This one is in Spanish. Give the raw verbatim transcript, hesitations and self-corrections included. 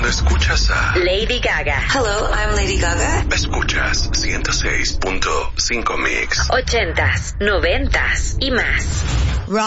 escuchas a Lady Gaga. Hello, I'm Lady Gaga. Escuchas ciento seis punto cinco Mix. Ochentas, noventas y más.